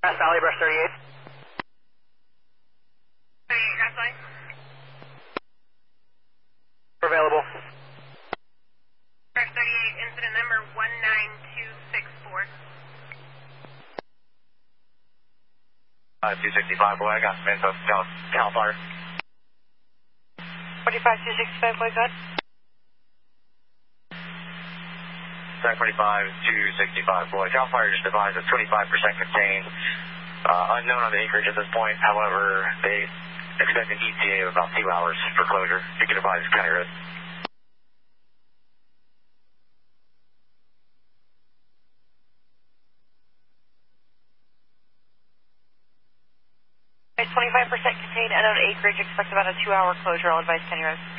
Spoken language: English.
Valley Brush 38. 38, Grass Valley. Available. Brush 38, incident number 19264. 265, boy, I got some info. Cal fire. 45265, boy, good. Track 45, 265, boy. Cal fire just advised it's 25% contained. Unknown on the acreage at this point. However, they expect an ETA of about 2 hours for closure. You can advise County Road. Okay, 25% contained, unknown acreage, expect about a 2-hour closure. I'll advise County Road.